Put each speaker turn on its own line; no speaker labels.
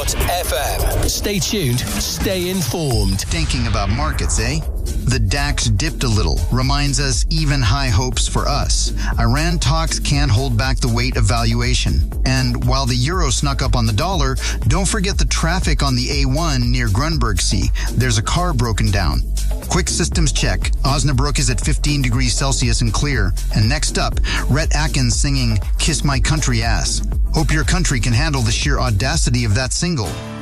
FM. Stay tuned, stay informed.
Thinking about markets, eh? The DAX dipped a little, reminds us even high hopes for us. Iran talks can't hold back the weight of valuation. And while the euro snuck up on the dollar, don't forget the traffic on the A1 near Grunbergsee. There's a car broken down. Quick systems check. Osnabrück is at 15 degrees Celsius and clear. And next up, Rhett Akins singing Kiss My Country Ass. Hope your country can handle the sheer audacity of that single.